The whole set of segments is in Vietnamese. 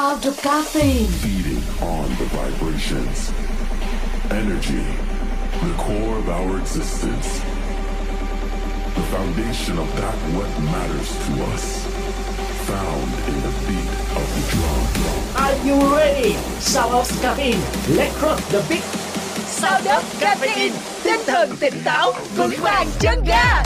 Of the caffeine. Feeding on the vibrations. Energy, the core of our existence. The foundation of that what matters to us. Found in the beat of the drum. Are you ready? Sound of caffeine. Let's rock the beat. Sound of caffeine. Tinh thần tỉnh táo, vững vàng chân ga.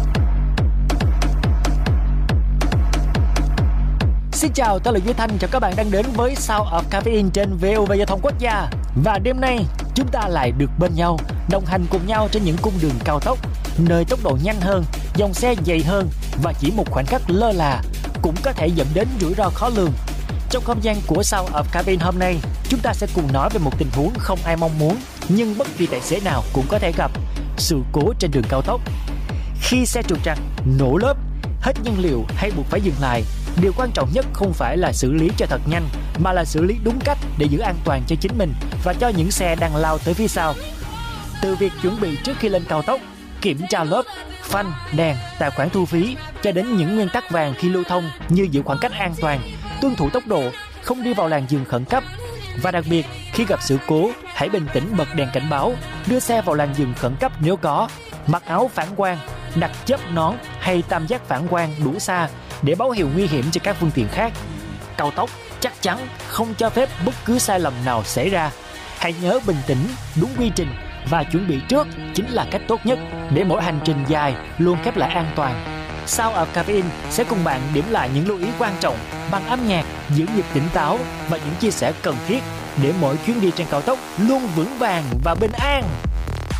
Xin chào, tôi là Duy Thanh, chào các bạn đang đến với Sound of Caffeine trên VOV Giao thông Quốc gia. Và đêm nay, chúng ta lại được bên nhau, đồng hành cùng nhau trên những cung đường cao tốc, nơi tốc độ nhanh hơn, dòng xe dày hơn và chỉ một khoảnh khắc lơ là cũng có thể dẫn đến rủi ro khó lường. Trong không gian của Sound of Caffeine hôm nay, chúng ta sẽ cùng nói về một tình huống không ai mong muốn, nhưng bất kỳ tài xế nào cũng có thể gặp: sự cố trên đường cao tốc. Khi xe trục trặc, nổ lốp, hết nhiên liệu hay buộc phải dừng lại, điều quan trọng nhất không phải là xử lý cho thật nhanh, mà là xử lý đúng cách để giữ an toàn cho chính mình và cho những xe đang lao tới phía sau. Từ việc chuẩn bị trước khi lên cao tốc, kiểm tra lốp, phanh, đèn, tài khoản thu phí, cho đến những nguyên tắc vàng khi lưu thông như giữ khoảng cách an toàn, tuân thủ tốc độ, không đi vào làn dừng khẩn cấp. Và đặc biệt, khi gặp sự cố, hãy bình tĩnh bật đèn cảnh báo, đưa xe vào làn dừng khẩn cấp nếu có, mặc áo phản quang, đặt chớp nón hay tam giác phản quang đủ xa để báo hiệu nguy hiểm cho các phương tiện khác. Cao tốc chắc chắn không cho phép bất cứ sai lầm nào xảy ra. Hãy nhớ bình tĩnh, đúng quy trình và chuẩn bị trước chính là cách tốt nhất để mỗi hành trình dài luôn khép lại an toàn. Sound of Caffeine sẽ cùng bạn điểm lại những lưu ý quan trọng bằng âm nhạc, giữ nhịp tỉnh táo và những chia sẻ cần thiết để mỗi chuyến đi trên cao tốc luôn vững vàng và bình an.